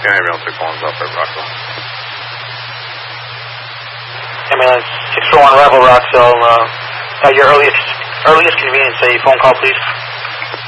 Ambulance 641's up at Rockville. Ambulance 641 Rockville, at your earliest convenience, a phone call, please.